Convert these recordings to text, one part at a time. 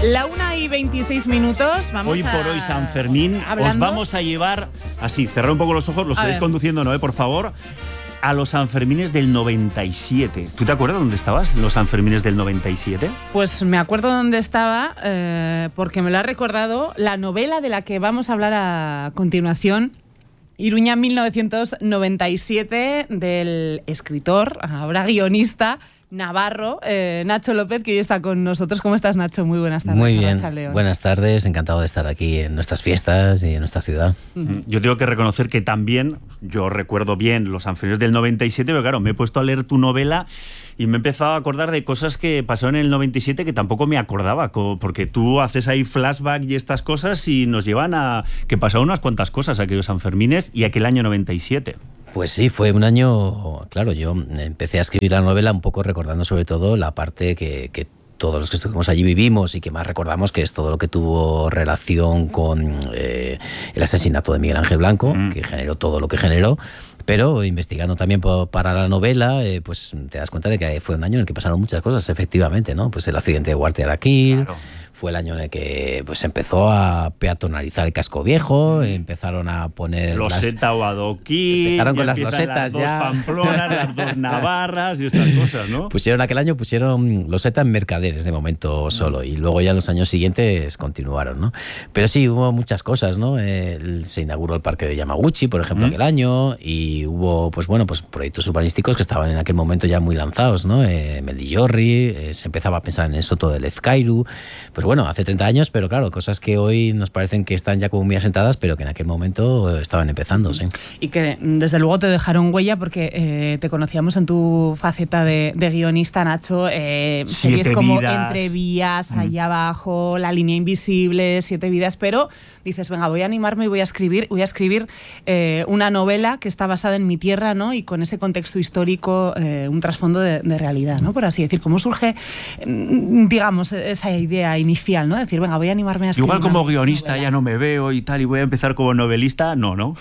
La 1:26. Hoy por hoy, San Fermín, os vamos a llevar, así, cerrar un poco los ojos, los que vais conduciendo, Noé, por favor, a los Sanfermines del 97. ¿Tú te acuerdas dónde estabas, los Sanfermines del 97? Pues me acuerdo dónde estaba, porque me lo ha recordado la novela de la que vamos a hablar a continuación, Iruña 1997, del escritor, ahora guionista, navarro, Nacho López, que hoy está con nosotros. ¿Cómo estás, Nacho? Muy buenas tardes. Muy bien, buenas tardes, encantado de estar aquí en nuestras fiestas y en nuestra ciudad. Yo tengo que reconocer que también, yo recuerdo bien los Sanfermines del 97, pero claro, me he puesto a leer tu novela y me he empezado a acordar de cosas que pasaron en el 97 que tampoco me acordaba, porque tú haces ahí flashback y estas cosas y nos llevan a que pasaron unas cuantas cosas aquellos Sanfermines y aquel año 97. Pues sí, fue un año, claro, yo empecé a escribir la novela un poco recordando sobre todo la parte que todos los que estuvimos allí vivimos y que más recordamos, que es todo lo que tuvo relación con el asesinato de Miguel Ángel Blanco, que generó todo lo que generó. Pero investigando también para la novela, pues te das cuenta de que fue un año en el que pasaron muchas cosas, efectivamente, ¿no? Pues el accidente de Guarte de Araquil, claro. Fue el año en el que pues empezó a peatonalizar el casco viejo, empezaron a poner loseta o adoquín, empezaron con las losetas las ya, dos Pamplonas, las dos Navarras y estas cosas, ¿no? Aquel año pusieron loseta en Mercaderes de momento solo, y luego ya en los años siguientes continuaron, ¿no? Pero sí, hubo muchas cosas, ¿no? Se inauguró el parque de Yamaguchi, por ejemplo, aquel año, y hubo pues proyectos urbanísticos que estaban en aquel momento ya muy lanzados, ¿no? Mendillorri, se empezaba a pensar en el Soto de Lezcairu, pues bueno, hace 30 años, pero claro, cosas que hoy nos parecen que están ya como muy asentadas, pero que en aquel momento estaban empezando, sí. Y que desde luego te dejaron huella, porque te conocíamos en tu faceta de guionista, Nacho, series como vidas. Entre Vías, Allá Abajo, La Línea Invisible, 7 vidas, pero dices, venga, voy a animarme y voy a escribir una novela que está basada en mi tierra, ¿no? Y con ese contexto histórico, un trasfondo de realidad, ¿no? Por así decir. ¿Cómo surge, digamos, esa idea inicial, ¿no? Decir, venga, voy a animarme a escribir. Igual como guionista ya no me veo y tal, y voy a empezar como novelista, no. No,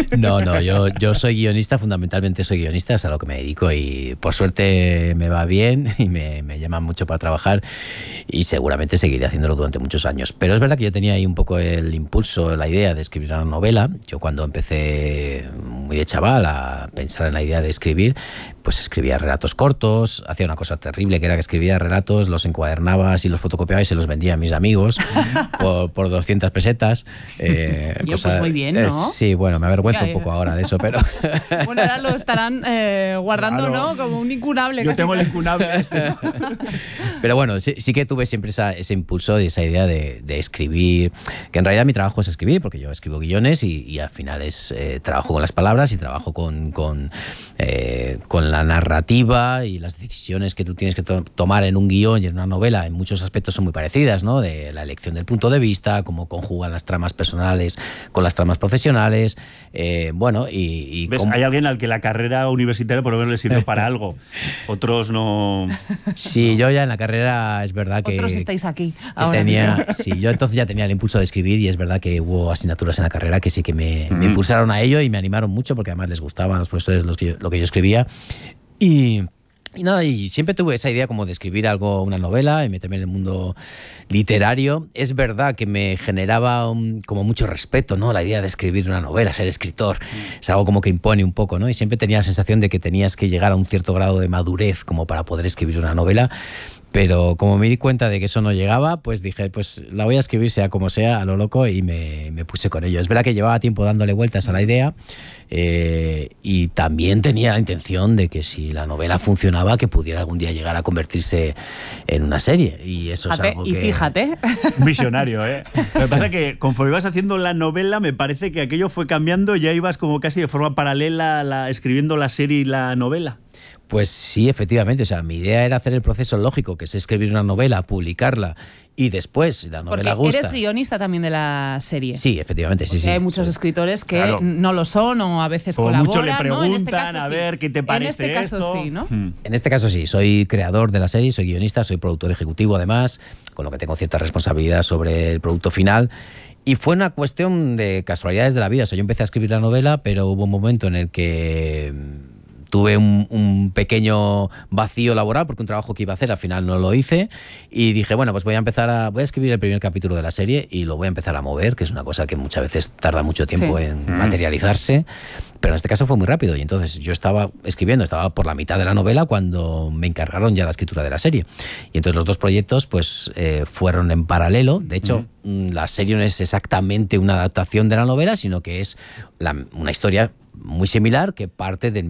yo soy guionista, fundamentalmente soy guionista, es a lo que me dedico, y por suerte me va bien y me llaman mucho para trabajar, y seguramente seguiré haciéndolo durante muchos años. Pero es verdad que yo tenía ahí un poco el impulso, la idea de escribir una novela. Yo cuando empecé muy de chaval a pensar en la idea de escribir, pues escribía relatos cortos, hacía una cosa terrible, que era que escribía relatos, los encuadernaba y los fotocopiaba y se los vendía a mis amigos por 200 pesetas. Pues muy bien, ¿no? Sí, bueno, me avergüenzo un poco ahora de eso, pero... Bueno, ahora lo estarán guardando, claro, ¿no? Como un incunable. Yo tengo el incunable este. Pero bueno, sí que tuve siempre ese impulso y esa idea de escribir, que en realidad mi trabajo es escribir, porque yo escribo guiones y al final es trabajo con las palabras y trabajo con la narrativa, y las decisiones que tú tienes que tomar en un guión y en una novela en muchos aspectos son muy parecidas, ¿no? De la elección del punto de vista, cómo conjugan las tramas personales con las tramas profesionales, ¿Ves? Hay alguien al que la carrera universitaria por lo menos le sirve para algo, otros no. Sí, yo ya en la carrera es verdad que... Otros estáis aquí ahora mismo. Sí, yo entonces ya tenía el impulso de escribir, y es verdad que hubo asignaturas en la carrera que sí que me impulsaron a ello y me animaron mucho, porque además les gustaban a los profesores lo que yo escribía. Y siempre tuve esa idea como de escribir una novela y meterme en el mundo literario. Es verdad que me generaba como mucho respeto, ¿no? La idea de escribir una novela, ser escritor, es algo como que impone un poco, ¿no? Y siempre tenía la sensación de que tenías que llegar a un cierto grado de madurez como para poder escribir una novela. Pero como me di cuenta de que eso no llegaba, pues dije, pues la voy a escribir sea como sea, a lo loco, y me puse con ello. Es verdad que llevaba tiempo dándole vueltas a la idea, y también tenía la intención de que si la novela funcionaba, que pudiera algún día llegar a convertirse en una serie. Y eso es algo que... Y fíjate. Visionario, ¿eh? Lo que pasa es que conforme ibas haciendo la novela, me parece que aquello fue cambiando, ya ibas como casi de forma paralela escribiendo la serie y la novela. Pues sí, efectivamente. O sea, mi idea era hacer el proceso lógico, que es escribir una novela, publicarla, y después, si la novela gusta... Eres guionista también de la serie. Sí, efectivamente, sí. Hay muchos escritores que no lo son, o a veces como colaboran. Mucho le preguntan, ¿no? En este caso, a ver, ¿qué te parece esto? En este caso sí, ¿no? En este caso sí, soy creador de la serie, soy guionista, soy productor ejecutivo además, con lo que tengo cierta responsabilidad sobre el producto final. Y fue una cuestión de casualidades de la vida. O sea, yo empecé a escribir la novela, pero hubo un momento en el que tuve un pequeño vacío laboral porque un trabajo que iba a hacer al final no lo hice y dije, bueno, pues voy a escribir el primer capítulo de la serie y lo voy a empezar a mover, que es una cosa que muchas veces tarda mucho tiempo en materializarse, pero en este caso fue muy rápido y entonces yo estaba escribiendo, estaba por la mitad de la novela cuando me encargaron ya la escritura de la serie y entonces los dos proyectos pues fueron en paralelo. De hecho, la serie no es exactamente una adaptación de la novela, sino que es una historia muy similar que parte de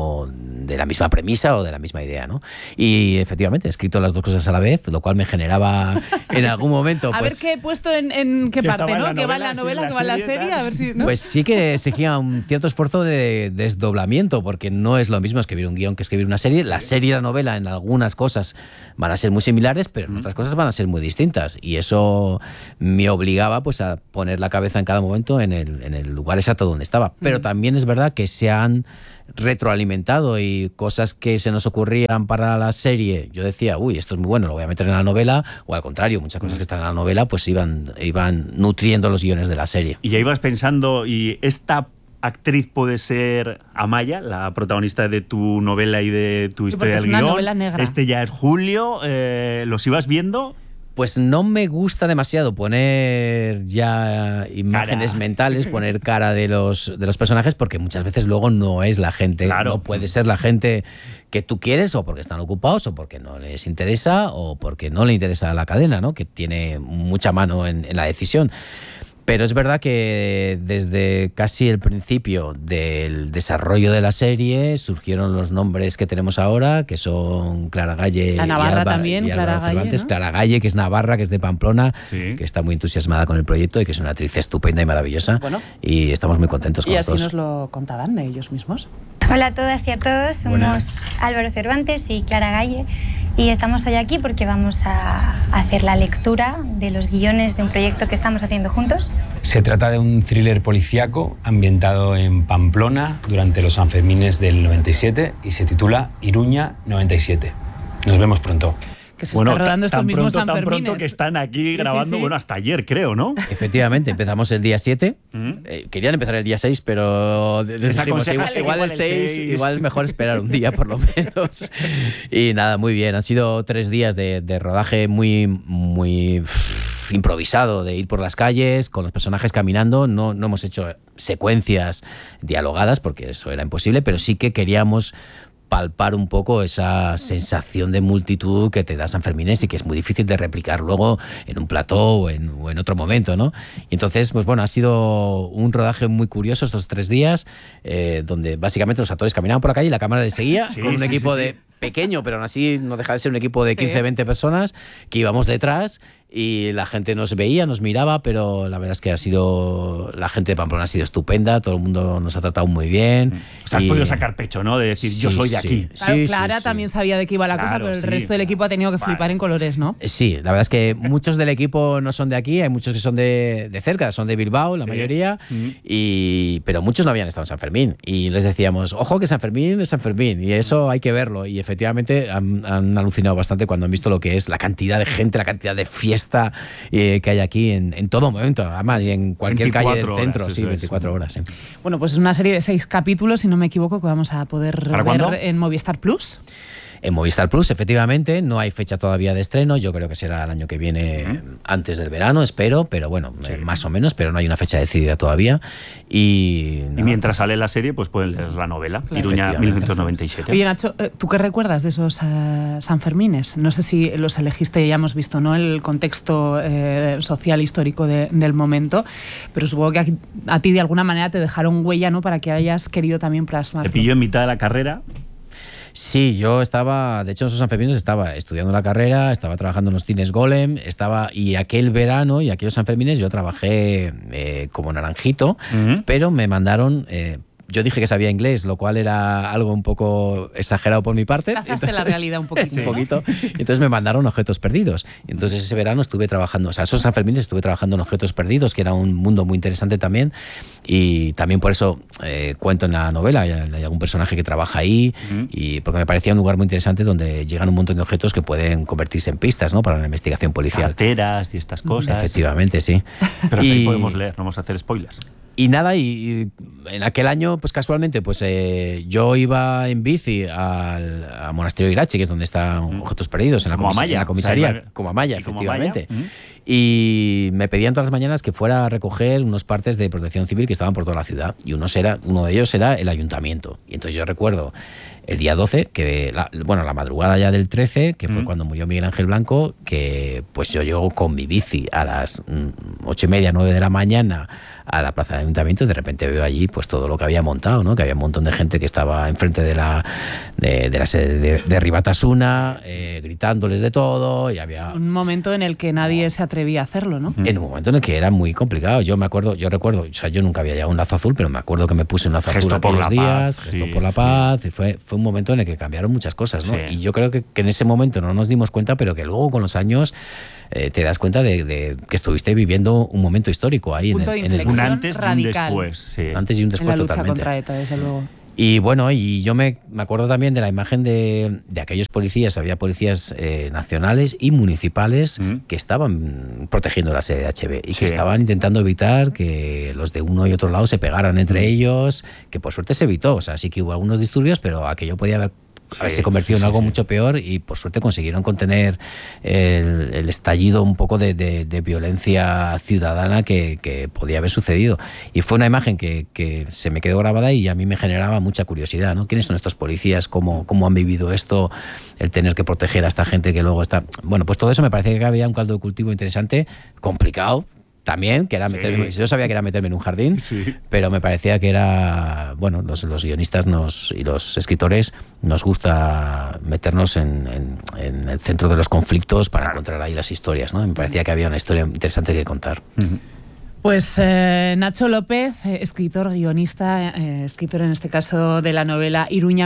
la misma premisa o de la misma idea, ¿no? Y efectivamente he escrito las dos cosas a la vez, lo cual me generaba en algún momento... A ver qué he puesto en qué parte, ¿no? ¿Qué va en la novela, qué va en la serie? A ver si, ¿no? Pues sí que exigía un cierto esfuerzo de desdoblamiento, porque no es lo mismo escribir un guión que escribir una serie. La serie y la novela en algunas cosas van a ser muy similares, pero en otras cosas van a ser muy distintas. Y eso me obligaba pues a poner la cabeza en cada momento en el lugar exacto donde estaba. Pero también es verdad que se han retroalimentado y cosas que se nos ocurrían para la serie, yo decía, uy, esto es muy bueno, lo voy a meter en la novela, o al contrario, muchas cosas que están en la novela pues iban nutriendo los guiones de la serie. Y ya ibas pensando, ¿y esta actriz puede ser Amaya, la protagonista de tu novela y de tu historia del guión? Es una novela negra. Este ya es Julio, ¿los ibas viendo? Pues no me gusta demasiado poner ya imágenes mentales, poner cara de los personajes, porque muchas veces luego no es la gente, no puede ser la gente que tú quieres, o porque están ocupados, o porque no les interesa, o porque no le interesa la cadena, ¿no? Que tiene mucha mano en la decisión. Pero es verdad que desde casi el principio del desarrollo de la serie surgieron los nombres que tenemos ahora, que son Clara Galle, la Navarra también, Clara Galle, ¿no? Clara Galle, que es navarra, que es de Pamplona, que está muy entusiasmada con el proyecto y que es una actriz estupenda y maravillosa. Bueno, y estamos muy contentos con los dos. Y así nos lo contaban ellos mismos. Hola a todas y a todos, somos Álvaro Cervantes y Clara Galle. Y estamos hoy aquí porque vamos a hacer la lectura de los guiones de un proyecto que estamos haciendo juntos. Se trata de un thriller policíaco ambientado en Pamplona durante los Sanfermines del 97 y se titula Iruña 97. Nos vemos pronto. Que se está rodando estos mismos Sanfermines. Tan pronto que están aquí grabando, bueno, hasta ayer creo, ¿no? Efectivamente, empezamos el día 7. Querían empezar el día 6, pero dijimos, igual el 6, igual mejor esperar un día por lo menos. Y nada, muy bien. Han sido 3 días de rodaje muy improvisado, de ir por las calles con los personajes caminando. No hemos hecho secuencias dialogadas porque eso era imposible, pero sí que queríamos palpar un poco esa sensación de multitud que te da Sanfermines y que es muy difícil de replicar luego en un plató o en otro momento, ¿no? Y entonces, pues bueno, ha sido un rodaje muy curioso estos 3 días, donde básicamente los actores caminaban por la calle y la cámara les seguía con un equipo de pequeño, pero aún así no deja de ser un equipo de 15-20 personas que íbamos detrás y la gente nos veía, nos miraba, pero la verdad es que la gente de Pamplona ha sido estupenda, todo el mundo nos ha tratado muy bien. Has podido sacar pecho, ¿no? De decir, yo soy de aquí. Claro, Clara también sabía de qué iba la cosa, pero el resto del equipo ha tenido que flipar en colores, ¿no? Sí, la verdad es que muchos del equipo no son de aquí, hay muchos que son de cerca, son de Bilbao, la mayoría, pero muchos no habían estado en San Fermín. Y les decíamos, ojo que San Fermín es San Fermín, y eso hay que verlo. Y efectivamente han alucinado bastante cuando han visto lo que es la cantidad de gente, la cantidad de fiesta que hay aquí en todo momento, además, y en cualquier calle del centro, 24 horas. Sí. Bueno, pues es una serie de 6 capítulos, si no me equivoco, que vamos a poder ver en Movistar Plus. En Movistar Plus, efectivamente, no hay fecha todavía de estreno, yo creo que será el año que viene, antes del verano, espero, pero bueno, más o menos, pero no hay una fecha decidida todavía. Y mientras sale la serie, pues pueden leer la novela, Iruña 1997. Oye, Nacho, ¿tú qué recuerdas de esos Sanfermines? No sé si los elegiste, ya hemos visto, ¿no?, el contexto social, histórico del momento, pero supongo que a ti de alguna manera te dejaron huella, ¿no?, para que hayas querido también plasmarlo. Te pilló en mitad de la carrera. Sí, yo estaba, de hecho en esos Sanfermines estaba estudiando la carrera, estaba trabajando en los cines Golem, y aquel verano y aquellos Sanfermines yo trabajé como naranjito, pero me mandaron... yo dije que sabía inglés, lo cual era algo un poco exagerado por mi parte. Cazaste la realidad un poquito. Un poquito. Entonces me mandaron Objetos Perdidos. Entonces ese verano estuve trabajando, o sea, esos Sanfermines estuve trabajando en Objetos Perdidos, que era un mundo muy interesante también. Y también por eso cuento en la novela, hay algún personaje que trabaja ahí, y porque me parecía un lugar muy interesante donde llegan un montón de objetos que pueden convertirse en pistas, ¿no?, para la investigación policial. Carteras y estas cosas. Efectivamente, sí. Pero hasta ahí podemos leer, no vamos a hacer spoilers. Y nada, y en aquel año, pues casualmente, pues yo iba en bici al monasterio de Irache, que es donde están Objetos Perdidos, en la comisaría, o sea, como Amaya, efectivamente. Y me pedían todas las mañanas que fuera a recoger unos partes de protección civil que estaban por toda la ciudad. Y uno de ellos era el ayuntamiento. Y entonces yo recuerdo el día 12, la madrugada ya del 13, que fue cuando murió Miguel Ángel Blanco, que pues yo llego con mi bici a las 8:30, 9 de la mañana a la plaza del ayuntamiento, y de repente veo allí pues todo lo que había montado, ¿no? Que había un montón de gente que estaba enfrente de la sede de Ribatasuna, gritándoles de todo, y había un momento en el que nadie se atrevía a hacerlo, ¿no? En un momento en el que era muy complicado. Yo recuerdo, o sea, yo nunca había llevado un lazo azul, pero me acuerdo que me puse un lazo azul aquellos días, gesto por la paz, y fue un momento en el que cambiaron muchas cosas, ¿no? Sí. Y yo creo que en ese momento no nos dimos cuenta, pero que luego con los años te das cuenta de que estuviste viviendo un momento histórico ahí en el un antes y un después. Sí. Antes y un después, en la lucha totalmente. Contra ETA, desde luego. Y bueno, y yo me acuerdo también de la imagen de aquellos policías. Había policías nacionales y municipales que estaban protegiendo la sede de HB y que estaban intentando evitar que los de uno y otro lado se pegaran entre ellos, que por suerte se evitó. O sea, sí que hubo algunos disturbios, pero aquello podía haberse convertido en algo mucho peor, y por suerte consiguieron contener el estallido un poco de violencia ciudadana que podía haber sucedido. Y fue una imagen que se me quedó grabada y a mí me generaba mucha curiosidad, ¿no? ¿Quiénes son estos policías? ¿Cómo han vivido esto? El tener que proteger a esta gente que luego está... Bueno, pues todo eso me parece que había un caldo de cultivo interesante, complicado también, que era yo sabía que era meterme en un jardín, pero me parecía que era, bueno, los guionistas y los escritores nos gusta meternos en el centro de los conflictos para encontrar ahí las historias, ¿no? Me parecía que había una historia interesante que contar. Pues Nacho López, escritor, guionista, escritor en este caso de la novela Iruña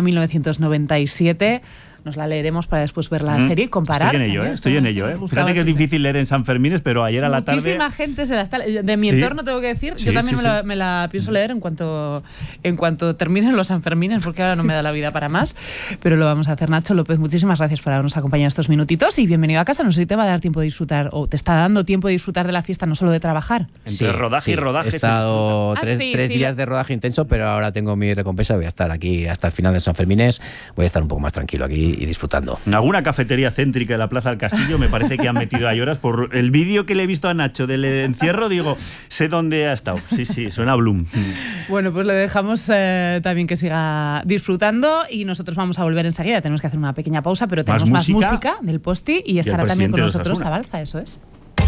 1997. Nos la leeremos para después ver la serie y comparar. Estoy en ello. Fíjate que es difícil leer en San Fermines, pero ayer a la tarde... Muchísima gente se la está... De mi entorno tengo que decir, yo también me la pienso leer en cuanto terminen los San Fermines, porque ahora no me da la vida para más, pero lo vamos a hacer. Nacho López, muchísimas gracias por habernos acompañado estos minutitos y bienvenido a casa. No sé si te va a dar tiempo de disfrutar, o te está dando tiempo de disfrutar de la fiesta, no solo de trabajar. Entre rodaje y rodaje. He estado tres días de rodaje intenso, pero ahora tengo mi recompensa. Voy a estar aquí hasta el final de San Fermines. Voy a estar un poco más tranquilo aquí y disfrutando. Alguna cafetería céntrica de la Plaza del Castillo me parece que han metido a lloras. Por el vídeo que le he visto a Nacho del encierro, digo, sé dónde ha estado. Sí, suena a Bloom. Bueno, pues le dejamos también que siga disfrutando y nosotros vamos a volver enseguida. Tenemos que hacer una pequeña pausa, pero tenemos más música del Posti y estará también con nosotros Abalza, eso es.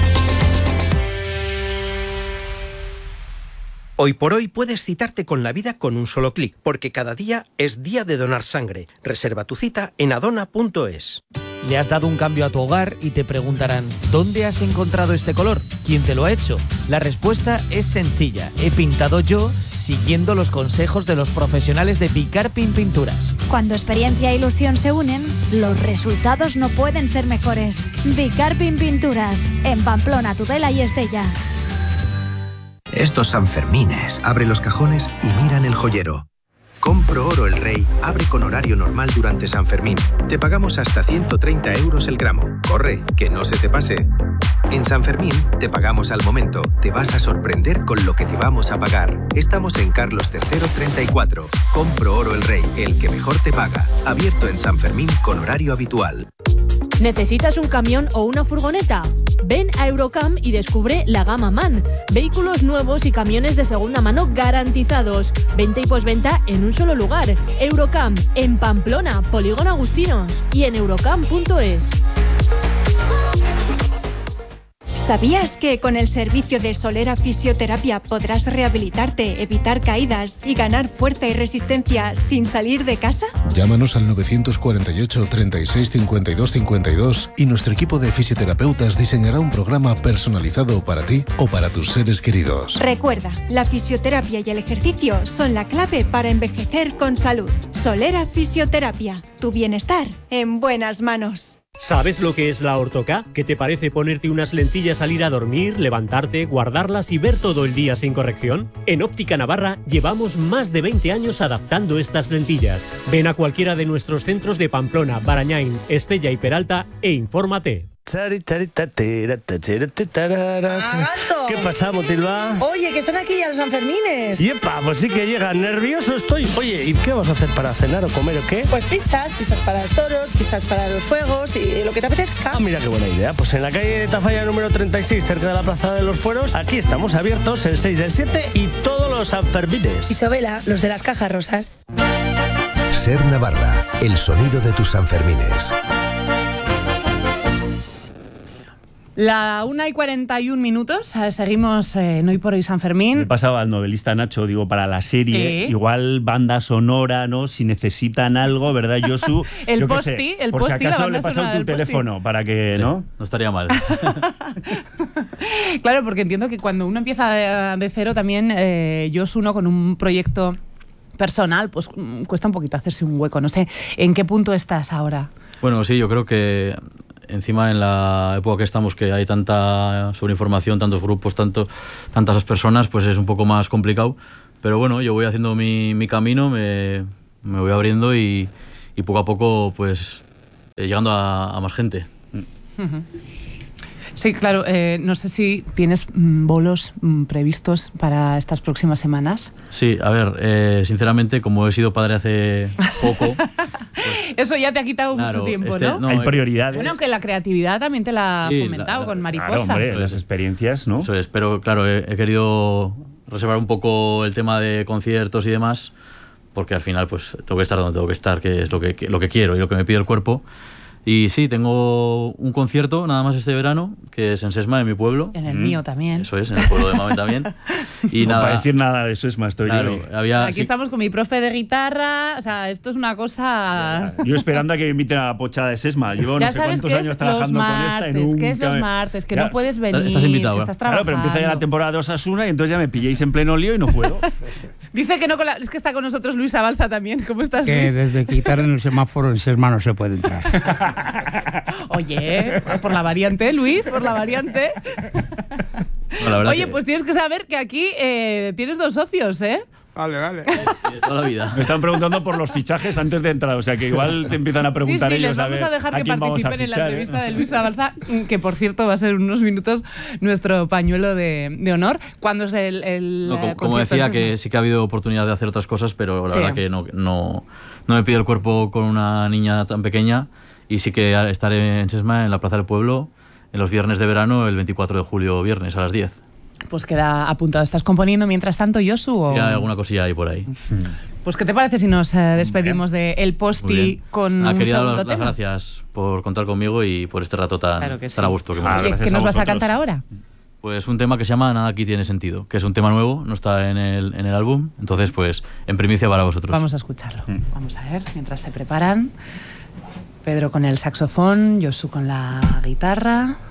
Hoy por hoy puedes citarte con la vida con un solo clic, porque cada día es día de donar sangre. Reserva tu cita en adona.es. Le has dado un cambio a tu hogar y te preguntarán, ¿dónde has encontrado este color? ¿Quién te lo ha hecho? La respuesta es sencilla. He pintado yo siguiendo los consejos de los profesionales de Bicarpin Pinturas. Cuando experiencia e ilusión se unen, los resultados no pueden ser mejores. Bicarpin Pinturas, en Pamplona, Tudela y Estella. Estos Sanfermines, abre los cajones y mira en el joyero. Compro Oro El Rey abre con horario normal durante San Fermín. Te pagamos hasta 130 euros el gramo. Corre, que no se te pase. En San Fermín te pagamos al momento. Te vas a sorprender con lo que te vamos a pagar. Estamos en Carlos III 34. Compro Oro El Rey, el que mejor te paga. Abierto en San Fermín con horario habitual. ¿Necesitas un camión o una furgoneta? Ven a Eurocam y descubre la gama MAN. Vehículos nuevos y camiones de segunda mano garantizados. Venta y posventa en un solo lugar. Eurocam, en Pamplona, Polígono Agustinos y en eurocam.es. ¿Sabías que con el servicio de Solera Fisioterapia podrás rehabilitarte, evitar caídas y ganar fuerza y resistencia sin salir de casa? Llámanos al 948 36 52 52 y nuestro equipo de fisioterapeutas diseñará un programa personalizado para ti o para tus seres queridos. Recuerda, la fisioterapia y el ejercicio son la clave para envejecer con salud. Solera Fisioterapia, tu bienestar en buenas manos. ¿Sabes lo que es la Ortoca? ¿Qué te parece ponerte unas lentillas al ir a dormir, levantarte, guardarlas y ver todo el día sin corrección? En Óptica Navarra llevamos más de 20 años adaptando estas lentillas. Ven a cualquiera de nuestros centros de Pamplona, Barañáin, Estella y Peralta e infórmate. ¿Qué pasa, Motilva? Oye, que están aquí ya los Sanfermines. ¡Yepa! Pues sí que llegan. Nervioso estoy. Oye, ¿y qué vamos a hacer para cenar o comer o qué? Pues pizzas para los toros, pizzas para los fuegos y lo que te apetezca. Ah, mira qué buena idea. Pues en la calle de Tafalla número 36, cerca de la Plaza de los Fueros, aquí estamos abiertos el 6 del 7 y todos los Sanfermines. Y Chovela, los de las cajas rosas. Ser Navarra, el sonido de tus Sanfermines. La 1:41, seguimos en Hoy por Hoy San Fermín. Me pasaba al novelista Nacho, digo, para la serie, Sí. igual banda sonora, ¿no? Si necesitan algo, ¿verdad, Josu? El Yo qué posti, sé, el por posti, si la acaso banda le he pasado sonora tu del posti. teléfono para que, ¿no? No estaría mal. Claro, porque entiendo que cuando uno empieza de cero también, Josu, ¿no? Con un proyecto personal, pues cuesta un poquito hacerse un hueco. No sé, ¿en qué punto estás ahora? Bueno, sí, yo creo que encima en la época que estamos, que hay tanta sobreinformación, tantos grupos, tantas personas, pues es un poco más complicado. Pero bueno, yo voy haciendo mi camino, me voy abriendo y poco a poco pues llegando a más gente. Sí, claro, no sé si tienes bolos previstos para estas próximas semanas. Sí, a ver, sinceramente, como he sido padre hace poco... Eso ya te ha quitado mucho tiempo, ¿no? Hay prioridades. Bueno, aunque la creatividad también te la ha fomentado con Mariposa. Claro, hombre, las experiencias, ¿no? Eso es, pero claro, he querido reservar un poco el tema de conciertos y demás, porque al final pues tengo que estar donde tengo que estar, que es lo que quiero y lo que me pide el cuerpo. Y sí, tengo un concierto nada más este verano, que es en Sesma, en mi pueblo. En el mío también. Eso es, en el pueblo de Mamen también. Y No nada, para decir nada de Sesma, estoy claro, yo. Aquí estamos con mi profe de guitarra, o sea, esto es una cosa... Yo esperando a que me inviten a la pochada de Sesma. Llevo Ya no sé sabes cuántos que años es trabajando los con esta y martes, nunca que es los me- martes, que Ya, no puedes venir, estás invitado, que ¿eh? estás trabajando. Claro, pero empieza ya la temporada de Osasuna y entonces ya me pilléis en pleno lío y no puedo. Dice que no, es que está con nosotros Luis Abalza también. ¿Cómo estás, Que Luis? desde quitar en el semáforo en Sesma no se puede entrar. Oye, por la variante, Luis, por la variante. No, la verdad Oye, que- pues tienes que saber que aquí tienes dos socios, ¿eh? Vale. de toda la vida. Me están preguntando por los fichajes antes de entrar, o sea que igual te empiezan a preguntar sí, ellos les vamos a a ver dejar a que quién vamos a participen en la fichar, entrevista de Luis Abalza, que por cierto va a ser en unos minutos nuestro pañuelo de honor. ¿Cuándo es el No, como concierto decía, en Sesma? que sí que ha habido oportunidad de hacer otras cosas, pero la Sí. verdad que no me pide el cuerpo con una niña tan pequeña, y sí que estaré en Sesma, en la Plaza del Pueblo, en los viernes de verano, el 24 de julio, viernes a las 10. Pues queda apuntado. ¿Estás componiendo mientras tanto, Josu? O... Y hay alguna cosilla ahí por ahí. Pues ¿qué te parece si nos despedimos de El Muy Posti bien. con un Quería segundo dar las tema? gracias por contar conmigo y por este rato tan, Claro que sí. tan a gusto. Que me Oye, ¿qué nos vas a cantar ahora? Pues un tema que se llama Nada aquí tiene sentido, que es un tema nuevo, no está en el álbum, entonces pues en primicia para vosotros. Vamos a escucharlo. Vamos a ver, mientras se preparan. Pedro con el saxofón, Josu con la guitarra.